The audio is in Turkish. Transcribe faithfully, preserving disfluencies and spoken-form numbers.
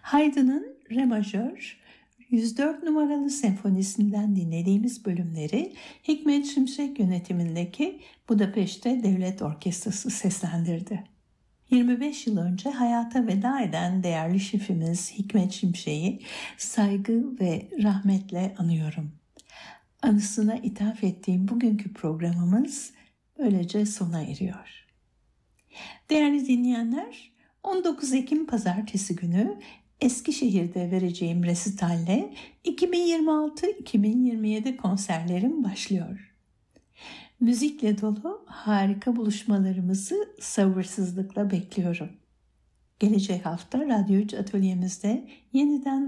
Haydn'ın Re majör yüz dört numaralı senfonisinden dinlediğimiz bölümleri Hikmet Şimşek yönetimindeki Budapeşte Devlet Orkestrası seslendirdi. yirmi beş yıl önce hayata veda eden değerli şefimiz Hikmet Şimşek'i saygı ve rahmetle anıyorum. Anısına ithaf ettiğim bugünkü programımız böylece sona eriyor. Değerli dinleyenler, on dokuz Ekim Pazartesi günü Eskişehir'de vereceğim resitalle iki bin yirmi altı iki bin yirmi yedi konserlerim başlıyor. Müzikle dolu harika buluşmalarımızı sabırsızlıkla bekliyorum. Gelecek hafta Radyo üç Atölyemizde yeniden